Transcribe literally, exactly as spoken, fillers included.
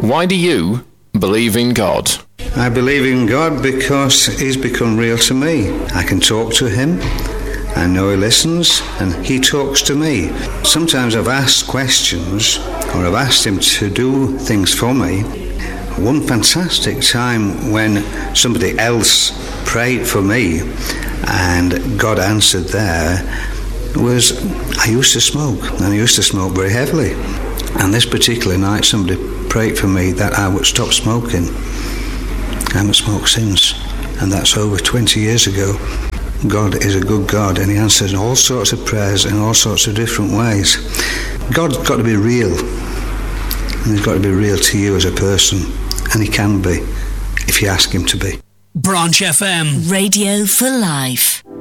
Why do you believe in God? I believe in God because he's become real to me. I can talk to him. I know he listens and he talks to me. Sometimes I've asked questions or I've asked him to do things for me. One fantastic time when somebody else prayed for me and God answered there was, I used to smoke, and I used to smoke very heavily. And this particular night somebody prayed for me that I would stop smoking. I haven't smoked since, and that's over twenty years ago. God is a good God, and he answers all sorts of prayers in all sorts of different ways. God's got to be real, and he's got to be real to you as a person, and he can be if you ask him to be. Branch F M. Radio for life.